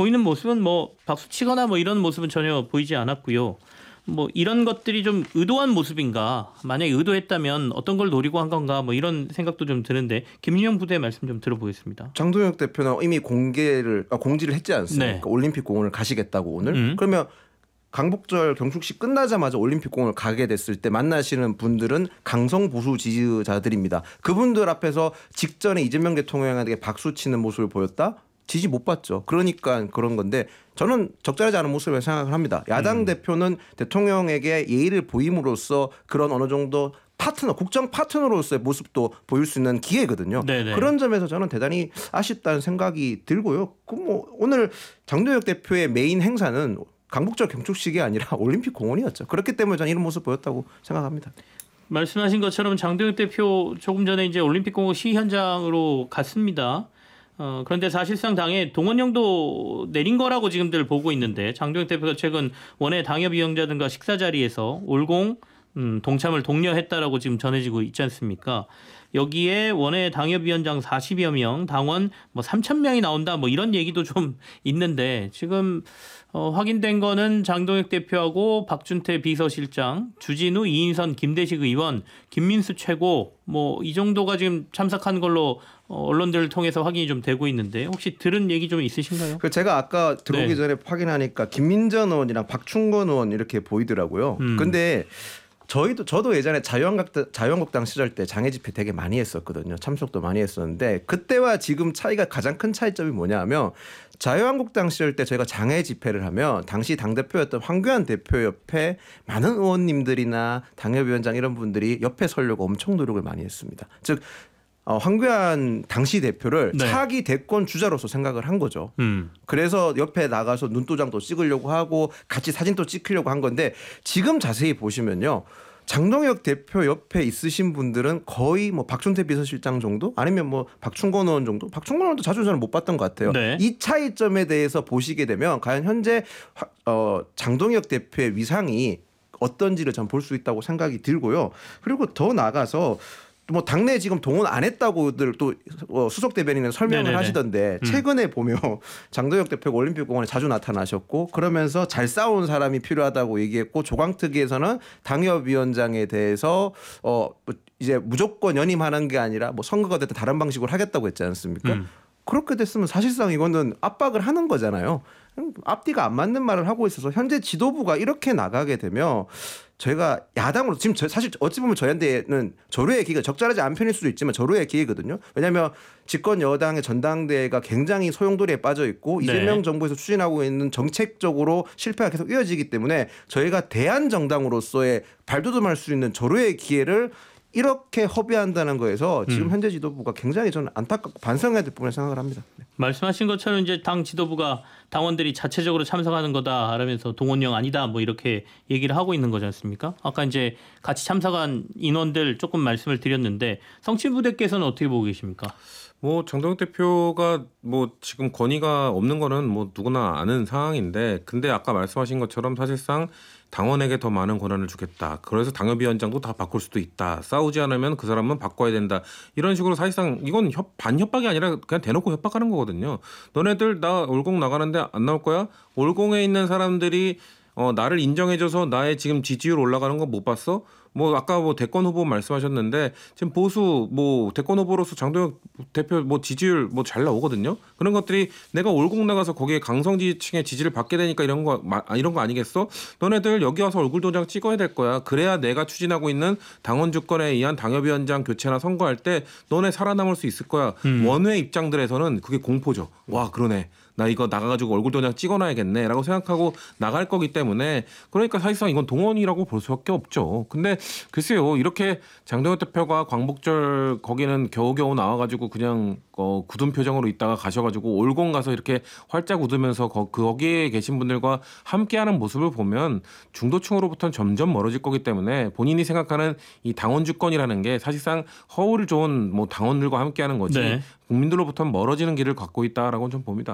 보이는 모습은 뭐 박수 치거나 뭐 이런 모습은 전혀 보이지 않았고요. 뭐 이런 것들이 좀 의도한 모습인가? 만약에 의도했다면 어떤 걸 노리고 한 건가? 뭐 이런 생각도 좀 드는데 김윤영 부대의 말씀 좀 들어보겠습니다. 장동혁 대표는 이미 공지를 했지 않습니까? 네. 올림픽 공원을 가시겠다고 오늘. 그러면 광복절 경축식 끝나자마자 올림픽 공원을 가게 됐을 때 만나시는 분들은 강성 보수 지지자들입니다. 그분들 앞에서 직전에 이재명 대통령에게 박수 치는 모습을 보였다? 지지 못 받죠. 그러니까 그런 건데 저는 적절하지 않은 모습을 생각을 합니다. 야당 대표는 대통령에게 예의를 보임으로써 그런 어느 정도 파트너, 국정 파트너로서의 모습도 보일 수 있는 기회거든요. 네네. 그런 점에서 저는 대단히 아쉽다는 생각이 들고요. 뭐 오늘 장동혁 대표의 메인 행사는 광복절 경축식이 아니라 올림픽 공원이었죠. 그렇기 때문에 저는 이런 모습 보였다고 생각합니다. 말씀하신 것처럼 장동혁 대표 조금 전에 이제 올림픽 공원 시위 현장으로 갔습니다. 그런데 사실상 당에 동원령도 내린 거라고 지금들 보고 있는데 장동혁 대표가 최근 원외 당협위원장 등과 식사 자리에서 올공 동참을 독려했다라고 지금 전해지고 있지 않습니까? 여기에 원외 당협위원장 40여 명, 당원 뭐 3,000명이 나온다 뭐 이런 얘기도 좀 있는데 지금 확인된 거는 장동혁 대표하고 박준태 비서실장, 주진우, 이인선, 김대식 의원, 김민수 최고 뭐 이 정도가 지금 참석한 걸로 언론들을 통해서 확인이 좀 되고 있는데 혹시 들은 얘기 좀 있으신가요? 제가 아까 들어오기 전에 확인하니까 김민전 의원이랑 박충건 의원 이렇게 보이더라고요. 근데 저도 예전에 자유한국당 시절 때 장애 집회 되게 많이 했었거든요. 참석도 많이 했었는데 그때와 지금 차이가 가장 큰 차이점이 뭐냐면 자유한국당 시절 때 저희가 장애 집회를 하면 당시 당대표였던 황교안 대표 옆에 많은 의원님들이나 당협위원장 이런 분들이 옆에 서려고 엄청 노력을 많이 했습니다. 즉 황교안 당시 대표를 차기 대권 주자로서 생각을 한 거죠. 그래서 옆에 나가서 눈도장도 찍으려고 하고 같이 사진도 찍히려고 한 건데 지금 자세히 보시면요. 장동혁 대표 옆에 있으신 분들은 거의 뭐 박준태 비서실장 정도 아니면 뭐 박충건 의원 정도. 박충건 의원도 자주 저는 못 봤던 것 같아요. 네. 이 차이점에 대해서 보시게 되면 과연 현재 장동혁 대표의 위상이 어떤지를 전 볼 수 있다고 생각이 들고요. 그리고 더 나아가서 뭐 당내 지금 동원 안 했다고들 또 수석 대변인은 설명을 하시던데 최근에 보면 장동혁 대표가 올림픽 공원에 자주 나타나셨고 그러면서 잘 싸운 사람이 필요하다고 얘기했고 조강특위에서는 당협위원장에 대해서 이제 무조건 연임하는 게 아니라 뭐 선거가 됐든 다른 방식으로 하겠다고 했지 않습니까? 그렇게 됐으면 사실상 이거는 압박을 하는 거잖아요. 앞뒤가 안 맞는 말을 하고 있어서 현재 지도부가 이렇게 나가게 되면 저희가 야당으로 지금 사실 어찌 보면 저희한테는 조류의 기회가 적절하지 않은 편일 수도 있지만 조류의 기회거든요. 왜냐하면 집권 여당의 전당대회가 굉장히 소용돌이에 빠져 있고 이재명 정부에서 추진하고 있는 정책적으로 실패가 계속 이어지기 때문에 저희가 대한정당으로서의 발돋움할 수 있는 조류의 기회를 이렇게 허비한다는 거에서 지금 현재 지도부가 굉장히 저는 안타깝고 반성해야 될 부분을 생각을 합니다. 네. 말씀하신 것처럼 이제 당 지도부가 당원들이 자체적으로 참석하는 거다 하면서 동원령 아니다 뭐 이렇게 얘기를 하고 있는 거지 않습니까? 아까 이제 같이 참석한 인원들 조금 말씀을 드렸는데 성취부대께서는 어떻게 보고 계십니까? 뭐 장동혁 대표가 뭐 지금 권위가 없는 거는 뭐 누구나 아는 상황인데 근데 아까 말씀하신 것처럼 사실상 당원에게 더 많은 권한을 주겠다. 그래서 당협위원장도 다 바꿀 수도 있다. 싸우지 않으면 그 사람은 바꿔야 된다. 이런 식으로 사실상 이건 반협박이 아니라 그냥 대놓고 협박하는 거거든요. 너네들 나 올공 나가는데 안 나올 거야? 올공에 있는 사람들이 나를 인정해줘서 나의 지금 지지율 올라가는 거 못 봤어? 뭐 아까 뭐 대권 후보 말씀하셨는데 지금 보수 뭐 대권 후보로서 장동혁 대표 뭐 지지율 뭐 잘 나오거든요. 그런 것들이 내가 올공 나가서 거기에 강성 지지층의 지지를 받게 되니까 이런 거 아니겠어? 너네들 여기 와서 얼굴 도장 찍어야 될 거야. 그래야 내가 추진하고 있는 당원 주권에 의한 당협위원장 교체나 선거할 때 너네 살아남을 수 있을 거야. 원외 입장들에서는 그게 공포죠. 와 그러네. 나 이거 나가가지고 얼굴 도장 찍어놔야겠네 라고 생각하고 나갈 거기 때문에 그러니까 사실상 이건 동원이라고 볼 수밖에 없죠. 근데 글쎄요 이렇게 장동혁 대표가 광복절 거기는 겨우겨우 나와가지고 그냥 굳은 표정으로 있다가 가셔가지고 올공 가서 이렇게 활짝 웃으면서 거기에 계신 분들과 함께하는 모습을 보면 중도층으로부터는 점점 멀어질 거기 때문에 본인이 생각하는 이 당원 주권이라는 게 사실상 허울 좋은 뭐 당원들과 함께하는 거지 네. 국민들로부터는 멀어지는 길을 갖고 있다라고 좀 봅니다.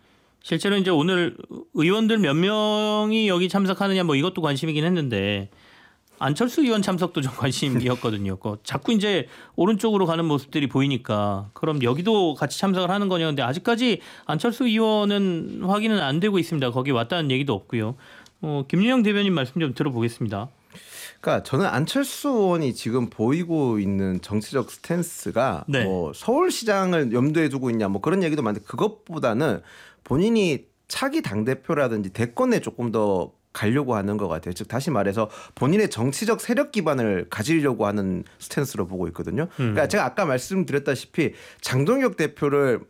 실제로 이제 오늘 의원들 몇 명이 여기 참석하느냐 뭐 이것도 관심이긴 했는데 안철수 의원 참석도 좀 관심이었거든요. 자꾸 이제 오른쪽으로 가는 모습들이 보이니까 그럼 여기도 같이 참석을 하는 거냐. 근데 아직까지 안철수 의원은 확인은 안 되고 있습니다. 거기 왔다는 얘기도 없고요. 김윤영 대변인 말씀 좀 들어보겠습니다. 그러니까 저는 안철수 의원이 지금 보이고 있는 정치적 스탠스가 네. 뭐 서울시장을 염두에 두고 있냐 뭐 그런 얘기도 많은데 그것보다는 본인이 차기 당대표라든지 대권에 조금 더 가려고 하는 것 같아요. 즉 다시 말해서 본인의 정치적 세력 기반을 가지려고 하는 스탠스로 보고 있거든요. 그러니까 제가 아까 말씀드렸다시피 장동혁 대표를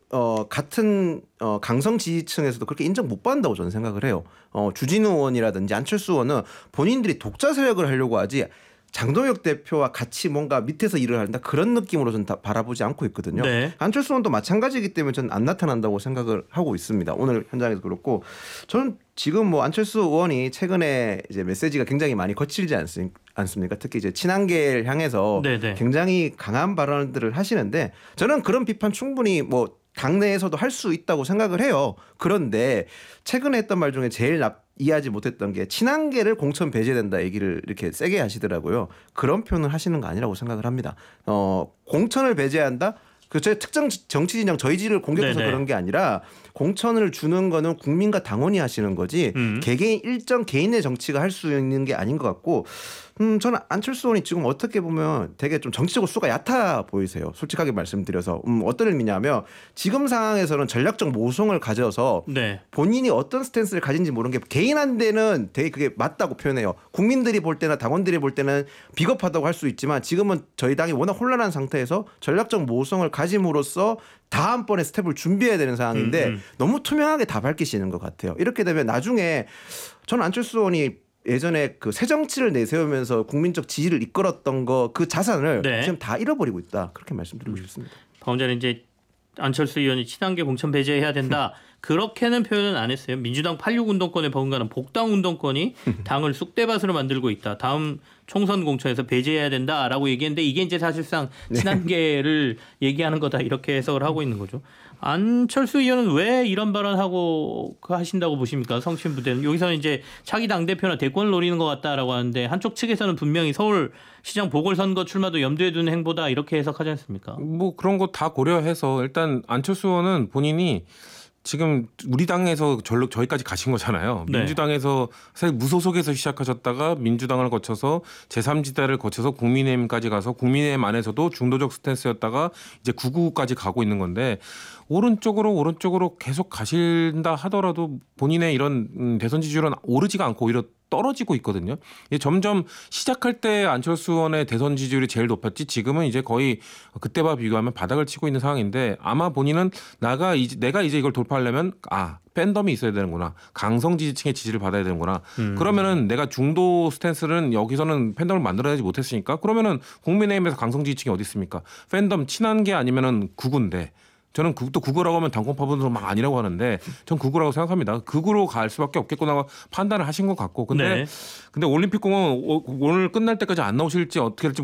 같은 강성 지지층에서도 그렇게 인정 못 받는다고 저는 생각을 해요. 주진우 의원이라든지 안철수 의원은 본인들이 독자 세력을 하려고 하지 장동혁 대표와 같이 뭔가 밑에서 일을 한다 그런 느낌으로 저는 다 바라보지 않고 있거든요. 네. 안철수 의원도 마찬가지이기 때문에 저는 안 나타난다고 생각을 하고 있습니다. 오늘 현장에서 그렇고 저는 지금 뭐 안철수 의원이 최근에 이제 메시지가 굉장히 많이 거칠지 않습니까? 특히 이제 친한계를 향해서 네네. 굉장히 강한 발언들을 하시는데 저는 그런 비판 충분히 뭐 당내에서도 할 수 있다고 생각을 해요. 그런데 최근에 했던 말 중에 제일 이해하지 못했던 게 친한계를 공천 배제된다 얘기를 이렇게 세게 하시더라고요. 그런 표현을 하시는 거 아니라고 생각을 합니다. 공천을 배제한다? 그 저희 특정 정치 진영 저희지를 공격해서 네네. 그런 게 아니라 공천을 주는 거는 국민과 당원이 하시는 거지 개개인 일정 개인의 정치가 할 수 있는 게 아닌 것 같고 저는 안철수 의원이 지금 어떻게 보면 되게 좀 정치적으로 수가 얕아 보이세요. 솔직하게 말씀드려서 어떤 의미냐면 지금 상황에서는 전략적 모성을 가져서 네. 본인이 어떤 스탠스를 가진지 모르는 게 개인한테는 되게 그게 맞다고 표현해요. 국민들이 볼 때나 당원들이 볼 때는 비겁하다고 할 수 있지만 지금은 저희 당이 워낙 혼란한 상태에서 전략적 모성을 가짐으로써 다음번에 스텝을 준비해야 되는 상황인데 너무 투명하게 다 밝히시는 것 같아요. 이렇게 되면 나중에 저는 안철수 의원이 예전에 그 새정치를 내세우면서 국민적 지지를 이끌었던 거 그 자산을 네. 지금 다 잃어버리고 있다. 그렇게 말씀드리고 싶습니다. 방금 전에 이제 안철수 의원이 친한계 공천 배제해야 된다. 그렇게는 표현은 안 했어요. 민주당 86 운동권에 버금가는 복당 운동권이 당을 쑥대밭으로 만들고 있다. 다음 총선 공천에서 배제해야 된다라고 얘기했는데 이게 이제 사실상 친한계를 얘기하는 거다 이렇게 해석을 하고 있는 거죠. 안철수 의원은 왜 이런 발언하고 하신다고 보십니까? 성신부대는 여기서는 이제 차기 당대표나 대권을 노리는 것 같다라고 하는데 한쪽 측에서는 분명히 서울시장 보궐선거 출마도 염두에 두는 행보다 이렇게 해석하지 않습니까? 뭐 그런 거 다 고려해서 일단 안철수 의원은 본인이 지금 우리 당에서 저희까지 가신 거잖아요. 네. 민주당에서 사실 무소속에서 시작하셨다가 민주당을 거쳐서 제3지대를 거쳐서 국민의힘까지 가서 국민의힘 안에서도 중도적 스탠스였다가 이제 999까지 가고 있는 건데 오른쪽으로 계속 가신다 하더라도 본인의 이런 대선 지지율은 오르지가 않고 오히려 떨어지고 있거든요. 점점 시작할 때 안철수 의원의 대선 지지율이 제일 높았지 지금은 이제 거의 그때와 비교하면 바닥을 치고 있는 상황인데 아마 본인은 내가 이제 이걸 돌파하려면 팬덤이 있어야 되는구나. 강성 지지층의 지지를 받아야 되는구나. 그러면은 내가 중도 스탠스는 여기서는 팬덤을 만들어내지 못했으니까 그러면은 국민의힘에서 강성 지지층이 어디 있습니까? 팬덤 친한 게 아니면은 극우인데 저는 또 극우라고 하면 당권파분으로 막 아니라고 하는데 전 극우라고 생각합니다. 극우로 갈 수밖에 없겠구나 판단을 하신 것 같고 근데 올림픽공원 오늘 끝날 때까지 안 나오실지 어떻게 될지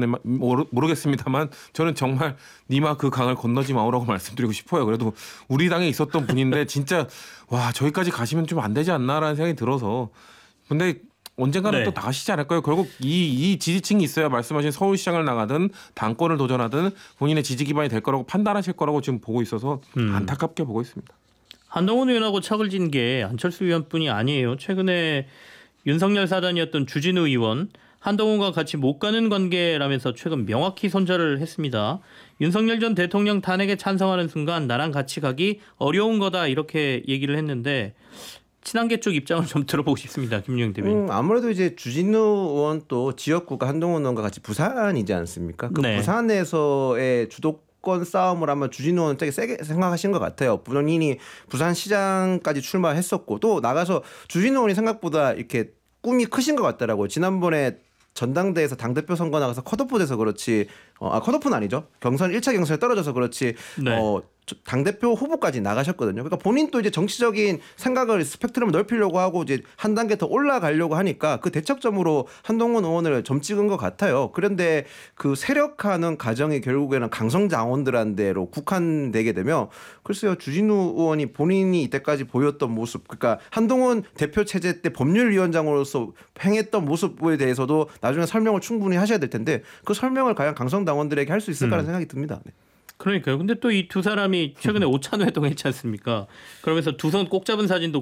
모르겠습니다만 저는 정말 니마 그 강을 건너지 마오라고 말씀드리고 싶어요. 그래도 우리 당에 있었던 분인데 진짜 와 저기까지 가시면 좀 안 되지 않나라는 생각이 들어서 근데 언젠가는 또 나가시지 않을까요? 결국 이 지지층이 있어야 말씀하신 서울시장을 나가든 당권을 도전하든 본인의 지지 기반이 될 거라고 판단하실 거라고 지금 보고 있어서 안타깝게 보고 있습니다. 한동훈 의원하고 척을 진 게 안철수 의원뿐이 아니에요. 최근에 윤석열 사단이었던 주진우 의원 한동훈과 같이 못 가는 관계라면서 최근 명확히 손절을 했습니다. 윤석열 전 대통령 탄핵에 찬성하는 순간 나랑 같이 가기 어려운 거다 이렇게 얘기를 했는데 친한계 쪽 입장을 좀 들어보고 싶습니다. 김용영 대변인. 아무래도 이제 주진우 의원 또 지역구가 한동훈 의원과 같이 부산이지 않습니까? 그 부산에서의 주도권 싸움을 아마 주진우 의원은 되게 세게 생각하신 것 같아요. 본인이 부산시장까지 출마했었고 또 나가서 주진우 의원이 생각보다 이렇게 꿈이 크신 것 같더라고요. 지난번에 전당대회에서 당대표 선거 나가서 컷오프 돼서 그렇지 컷오프는 아니죠. 경선 1차 경선에 떨어져서 그렇지 당대표 후보까지 나가셨거든요. 그러니까 본인도 이제 정치적인 생각을 스펙트럼을 넓히려고 하고 이제 한 단계 더 올라가려고 하니까 그 대척점으로 한동훈 의원을 점 찍은 것 같아요. 그런데 그 세력화하는 과정이 결국에는 강성장원들한테로 국한되게 되면 글쎄요, 주진우 의원이 본인이 이때까지 보였던 모습, 그러니까 한동훈 대표 체제 때 법률위원장으로서 행했던 모습에 대해서도 나중에 설명을 충분히 하셔야 될 텐데 그 설명을 과연 강성당원들에게 할 수 있을까라는 생각이 듭니다. 네. 그러니까요. 근데 또 이 두 사람이 최근에 오찬 회동했지 않습니까? 그러면서 두 손 꼭 잡은 사진도